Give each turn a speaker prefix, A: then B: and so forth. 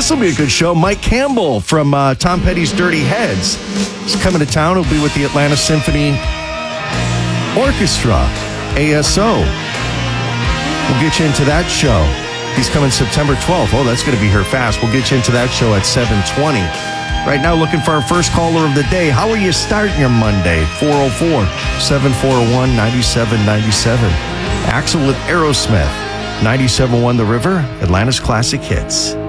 A: This will be a good show. Mike Campbell from Tom Petty's Dirty Heads is coming to town. He'll be with the Atlanta Symphony Orchestra, ASO. We'll get you into that show. He's coming September 12th. Oh, that's going to be here fast. We'll get you into that show at 7:20. Right now, looking for our first caller of the day. How are you starting your Monday? 404-741-9797. Axel with Aerosmith. 97.1 The River, Atlanta's Classic Hits.